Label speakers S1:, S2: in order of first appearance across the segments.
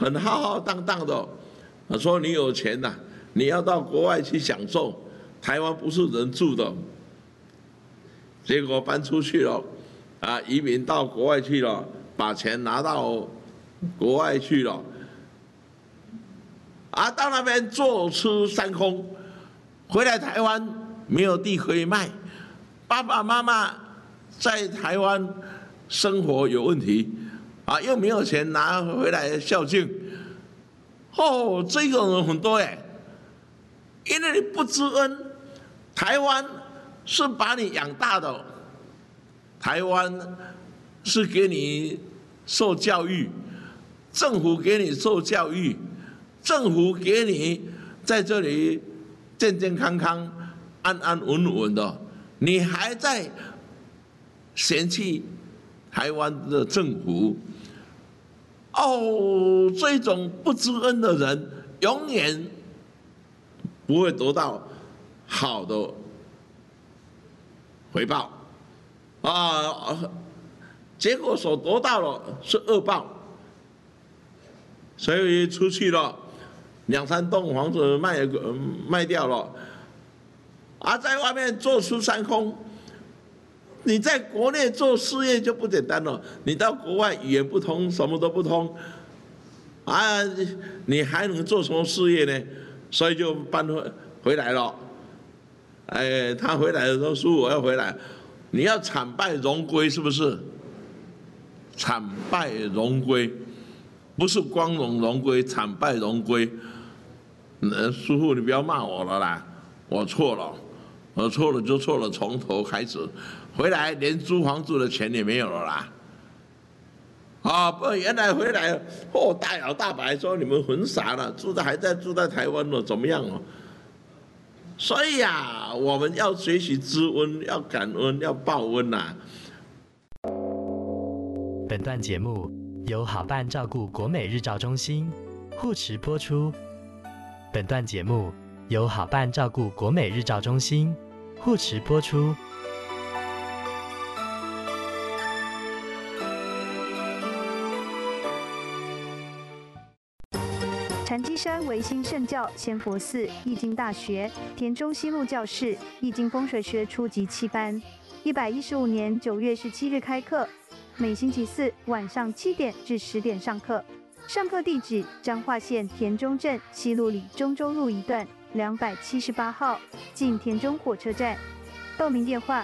S1: 很浩浩荡荡的，说你有钱呐，你要到国外去享受，台湾不是人住的。结果搬出去了，移民到国外去了，把钱拿到国外去了，到那边坐吃山空，回来台湾没有地可以卖，爸爸妈妈在台湾生活有问题，又没有钱拿回来孝敬，这种人很多耶，因为你不知恩，台湾是把你养大的，台湾是给你受教育，政府给你受教育，政府给你在这里健健康康、安安稳稳的，你还在嫌弃台湾的政府？这种不知恩的人，永远不会得到好的回报，结果所得到的是恶报，所以出去了，2、3栋房子卖掉了，在外面坐吃山空。你在国内做事业就不简单了，你到国外语言不通，什么都不通，你还能做什么事业呢？所以就搬回来了。他回来的时候说我要回来，你要惨败荣归是不是？惨败荣归，不是光荣荣归，惨败荣归。师父你不要骂我了啦，我错了，我错了就错了，从头开始。回来连租房子的钱也没有了啦！原来回来大摇大摆说你们很傻了，还在住在台湾了，怎么样了？所以我们要学习知恩，要感恩，要报恩呐。
S2: 本段节目由好伴照顾国美日照中心护持播出。本段节目由好伴照顾国美日照中心护持播出。
S3: 禅机山唯心圣教仙佛寺易经大学田中西路教室易经风水学初级7班，115年9月17日开课，每星期4晚上7点至10点上课。上课地址：彰化县田中镇西路里中州路一段278号，近田中火车站。报名电话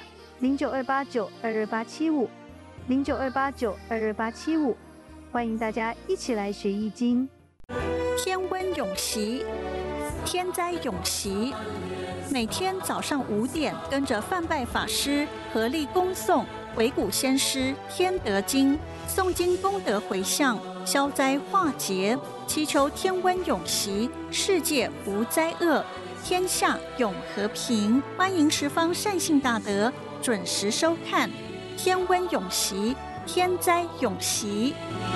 S3: ：0928922875，0928922875。欢迎大家一起来学易经。
S4: 天温永习，天灾永习。每天早上5点，跟着范拜法师合力恭诵鬼谷先师《天德经》，诵经功德回向，消灾化劫，祈求天温永习，世界无灾厄，天下永和平。欢迎十方善信大德准时收看《天温永习，天灾永习》。